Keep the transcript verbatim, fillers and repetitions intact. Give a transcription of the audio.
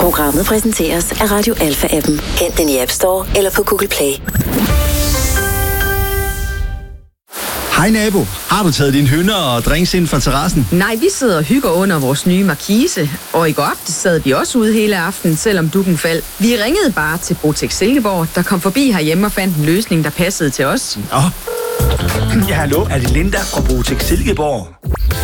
Programmet præsenteres af Radio Alpha-appen. Hent den i App Store eller på Google Play. Hej nabo, har du taget dine hønder og drinks ind fra terrassen? Nej, vi sidder og hygger under vores nye markise, og i går aftes sad de også ude hele aftenen, selvom dukken faldt. Vi ringede bare til Botex Silkeborg, der kom forbi herhjemme og fandt en løsning, der passede til os. Nå, ja hallo, er det Linda fra Botex Silkeborg?